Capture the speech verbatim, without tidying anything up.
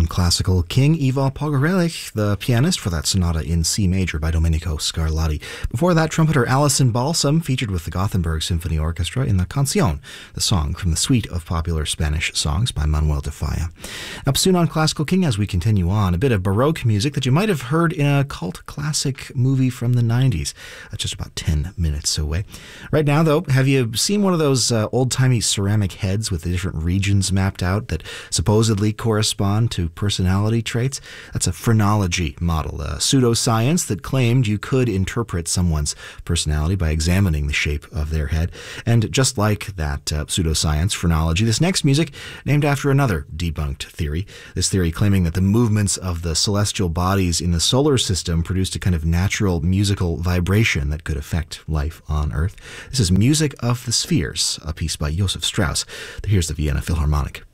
on Classical King, Ivo Pogorelich, the pianist for that sonata in C major by Domenico Scarlatti. Before that, trumpeter Alison Balsam featured with the Gothenburg Symphony Orchestra in the Canción, the song from the suite of popular Spanish songs by Manuel de Falla. Up soon on Classical King, as we continue on, a bit of Baroque music that you might have heard in a cult classic movie from the nineties. That's just about ten minutes away. Right now, though, have you seen one of those uh, old-timey ceramic heads with the different regions mapped out that supposedly correspond to personality traits? That's a phrenology model, a pseudoscience that claimed you could interpret someone's personality by examining the shape of their head. And just like that uh, pseudoscience, phrenology, this next music named after another debunked theory. This theory claiming that the movements of the celestial bodies in the solar system produced a kind of natural musical vibration that could affect life on Earth. This is Music of the Spheres, a piece by Joseph Strauss. Here's the Vienna Philharmonic.